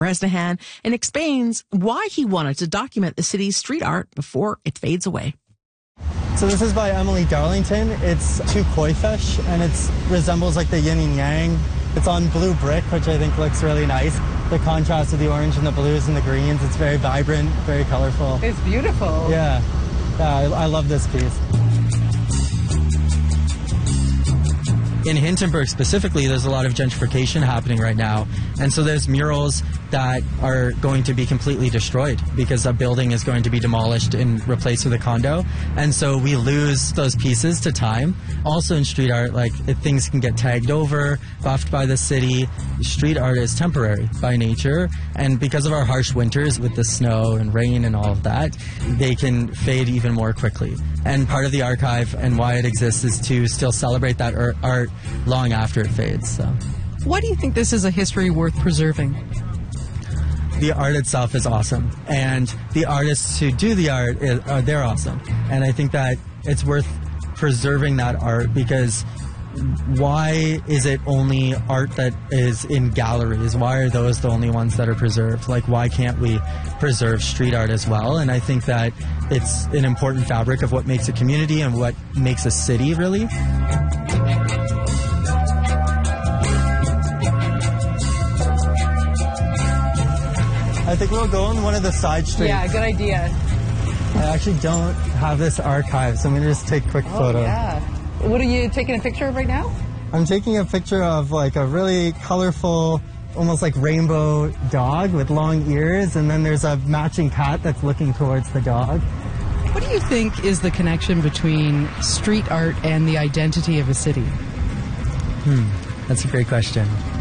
Bresnahan and explains why he wanted to document the city's street art before it fades away. So this is by Emily Darlington. It's two koi fish, and it resembles like the yin and yang. It's on blue brick, which I think looks really nice. The contrast of the orange and the blues and the greens, it's very vibrant, very colorful. It's beautiful. Yeah, I love this piece. In Hintonburg specifically, there's a lot of gentrification happening right now. And so there's murals that are going to be completely destroyed because a building is going to be demolished and replaced with a condo. And so we lose those pieces to time. Also in street art, like if things can get tagged over, buffed by the city. Street art is temporary by nature. And because of our harsh winters with the snow and rain and all of that, they can fade even more quickly. And part of the archive and why it exists is to still celebrate that art long after it fades. So, why do you think this is a history worth preserving? The art itself is awesome, and the artists who do the art, they're awesome. And I think that it's worth preserving that art because why is it only art that is in galleries? Why are those the only ones that are preserved? Like, why can't we preserve street art as well? And I think that it's an important fabric of what makes a community and what makes a city, really. I think we'll go on one of the side streets. Yeah, good idea. I actually don't have this archive, so I'm going to just take a quick photo. Yeah. What are you taking a picture of right now? I'm taking a picture of like a really colorful, almost like rainbow dog with long ears, and then there's a matching cat that's looking towards the dog. What do you think is the connection between street art and the identity of a city? That's a great question.